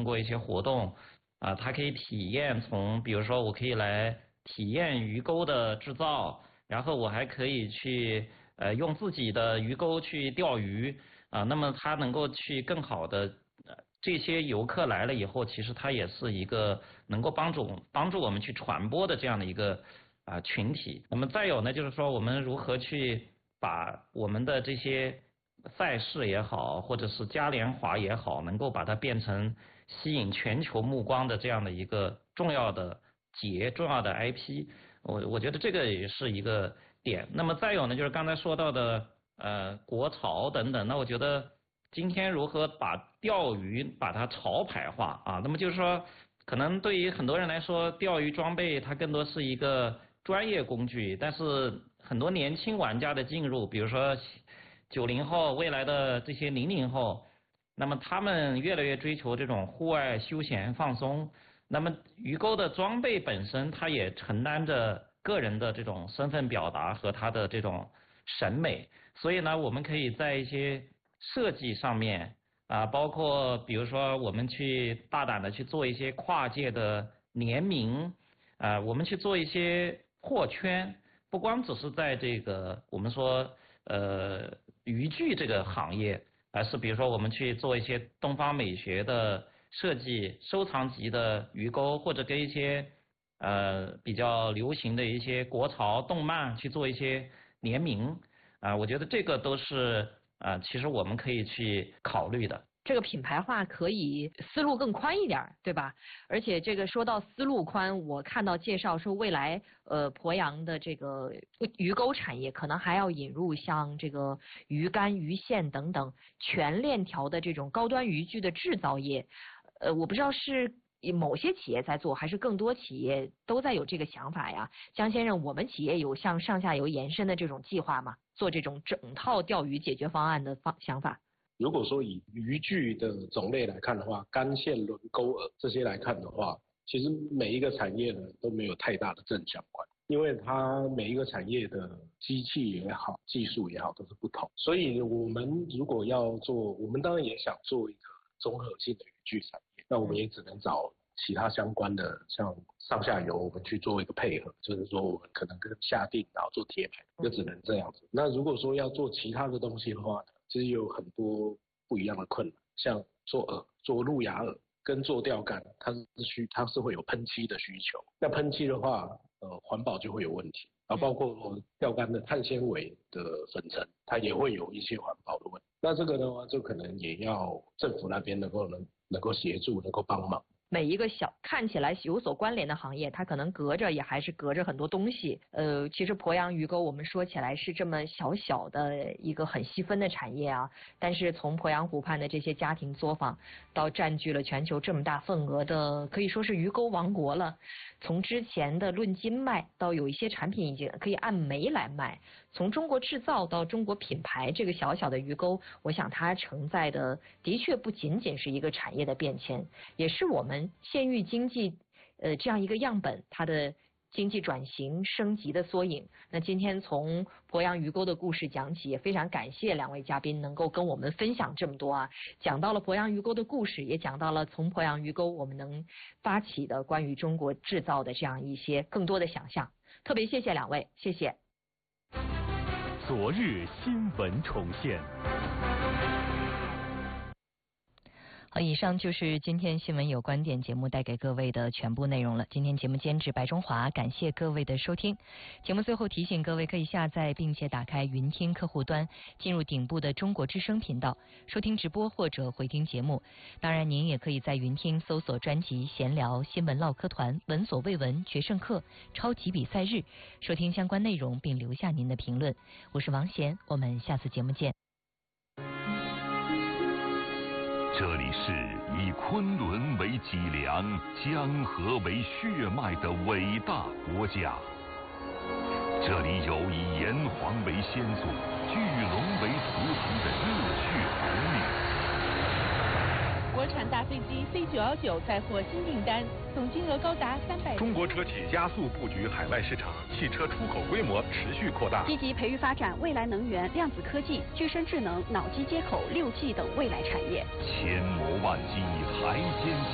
过一些活动它可以体验比如说我可以来体验鱼钩的制造，然后我还可以去用自己的鱼钩去钓鱼那么它能够去更好的这些游客来了以后，其实它也是一个能够帮助我们去传播的这样的一个群体。那么再有呢，就是说我们如何去把我们的这些赛事也好，或者是嘉年华也好，能够把它变成吸引全球目光的这样的一个重要的IP， 我觉得这个也是一个点。那么再有呢，就是刚才说到的国潮等等，那我觉得今天如何把钓鱼把它潮牌化那么就是说可能对于很多人来说，钓鱼装备它更多是一个专业工具，但是很多年轻玩家的进入，比如说90后未来的这些00后，那么他们越来越追求这种户外休闲放松，那么鱼钩的装备本身它也承担着个人的这种身份表达和它的这种审美，所以呢我们可以在一些设计上面包括比如说我们去大胆的去做一些跨界的联名我们去做一些破圈，不光只是在这个我们说渔具这个行业，而是比如说我们去做一些东方美学的设计，收藏级的鱼钩，或者跟一些比较流行的一些国潮动漫去做一些联名我觉得这个都是其实我们可以去考虑的。 这个品牌化可以思路更宽一点，对吧？而且这个说到思路宽，我看到介绍说未来鄱阳的这个鱼钩产业可能还要引入像这个鱼竿、鱼线等等全链条的这种高端渔具的制造业。我不知道是某些企业在做，还是更多企业都在有这个想法呀？江先生，我们企业有向上下游延伸的这种计划吗？做这种整套钓鱼解决方案的想法？ 如果说以渔具的种类来看的话，竿线、轮钩饵这些来看的话，其实每一个产业呢都没有太大的正相关，因为它每一个产业的机器也好、技术也好都是不同，所以我们如果要做，我们当然也想做一个综合性的渔具产业，那我们也只能找其他相关的，像上下游我们去做一个配合，就是说我们可能跟下定然后做贴牌，就只能这样子。那如果说要做其他的东西的话呢，其实有很多不一样的困难，像做饵、做路亚饵跟做钓竿，它是会有喷漆的需求。那喷漆的话，环保就会有问题，包括钓竿的碳纤维的粉尘，它也会有一些环保的问题。那这个的话，就可能也要政府那边能够协助，能够帮忙。 每一个看起来有所关联的行业，它可能也还是隔着很多东西。其实鄱阳鱼钩我们说起来是这么小的一个很细分的产业但是从鄱阳湖畔的这些家庭作坊到占据了全球这么大份额的，可以说是鱼钩王国了。从之前的论斤卖到有一些产品已经可以按枚来卖，从中国制造到中国品牌，这个小小的鱼钩，我想它承载的确不仅仅是一个产业的变迁，也是我们县域经济这样一个样本它的经济转型升级的缩影。那今天从鄱阳鱼钩的故事讲起，也非常感谢两位嘉宾能够跟我们分享这么多讲到了鄱阳鱼钩的故事，也讲到了从鄱阳鱼钩我们能发起的关于中国制造的这样一些更多的想象。特别谢谢两位，谢谢。 昨日新闻重现。 好，以上就是今天新闻有观点节目带给各位的全部内容了。今天节目监制白中华，感谢各位的收听。节目最后提醒各位，可以下载并且打开云听客户端，进入顶部的中国之声频道，收听直播或者回听节目。当然，您也可以在云听搜索专辑闲聊、新闻唠嗑团、闻所未闻、决胜客、超级比赛日，收听相关内容并留下您的评论。我是王贤，我们下次节目见。 这里是以昆仑为脊梁、江河为血脉的伟大国家。这里有以炎黄为先祖、巨龙为图腾的热血儿女。 国产大飞机 C919 载获新订单，总金额高达300亿。 中国车企加速布局海外市场，汽车出口规模持续扩大， 积极培育发展未来能源、量子科技、具身智能、脑机接口、6G 等未来产业。 千磨万击，还坚